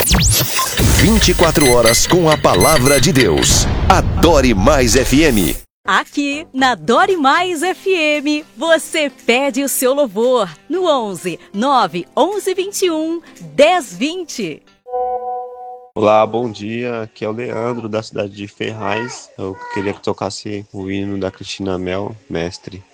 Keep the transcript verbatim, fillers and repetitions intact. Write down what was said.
vinte e quatro horas com a palavra de Deus. Adore Mais F M. Aqui na Adore Mais F M, você pede o seu louvor no onze, nove, onze, vinte e um, dez, vinte. Olá, bom dia. Aqui é o Leandro, da cidade de Ferraz. Eu queria que tocasse o hino da Cristina Mel, Mestre.